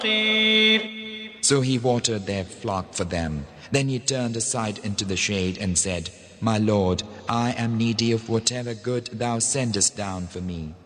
So he watered their flock for them. Then he turned aside into the shade and said, My Lord, I am needy of whatever good thou sendest down for me.